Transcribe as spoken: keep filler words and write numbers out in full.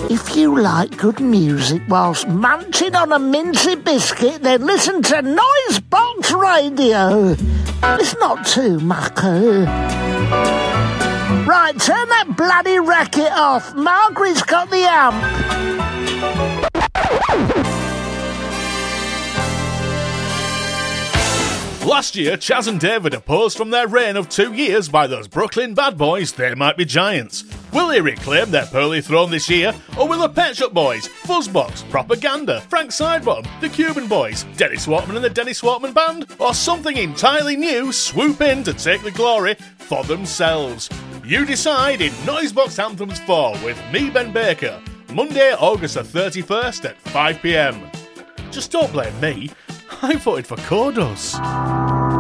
If you like good music whilst munching on a mincy biscuit, then listen to Noisebox Radio. It's not too mucker. Right, turn that bloody racket off. Margaret's got the amp. Last year, Chaz and David opposed from their reign of two years by those Brooklyn bad boys, They Might Be Giants. Will they reclaim their pearly throne this year, or will the Pet Shop Boys, Fuzzbox, Propaganda, Frank Sidebottom, the Cuban Boys, Dennis Swartman and the Dennis Swartman Band, or something entirely new swoop in to take the glory for themselves? You decide in Noisebox Anthems four with me, Ben Baker, Monday, August the thirty-first at five p m. Just don't blame me. I voted for Kodos.